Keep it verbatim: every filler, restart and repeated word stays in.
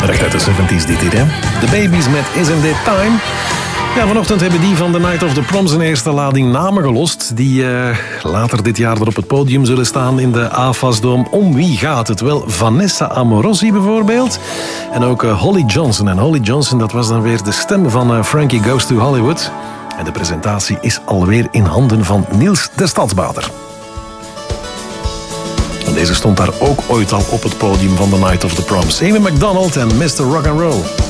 Recht uit de zeventies dit hier, hè. De Babies met Isn't It Time. Ja, vanochtend hebben die van The Night of the Proms een eerste lading namen gelost die uh, later dit jaar er op het podium zullen staan in de A F A S-dome. Om wie gaat het? Wel, Vanessa Amorosi bijvoorbeeld. En ook uh, Holly Johnson. En Holly Johnson, dat was dan weer de stem van uh, Frankie Goes to Hollywood. En de presentatie is alweer in handen van Niels de Stadsbader. En deze stond daar ook ooit al op het podium van The Night of the Proms. Amy McDonald en mister Rock'n'Roll.